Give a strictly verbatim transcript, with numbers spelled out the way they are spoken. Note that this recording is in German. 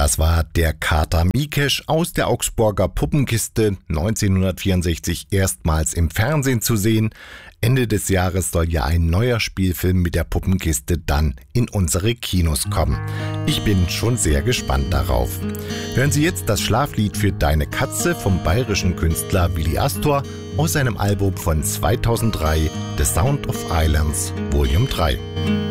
Das war der Kater Mikesch aus der Augsburger Puppenkiste, neunzehnhundertvierundsechzig erstmals im Fernsehen zu sehen. Ende des Jahres soll ja ein neuer Spielfilm mit der Puppenkiste dann in unsere Kinos kommen. Ich bin schon sehr gespannt darauf. Hören Sie jetzt das Schlaflied für Deine Katze vom bayerischen Künstler Willi Astor aus seinem Album von zweitausenddrei, The Sound of Islands, Volume drei.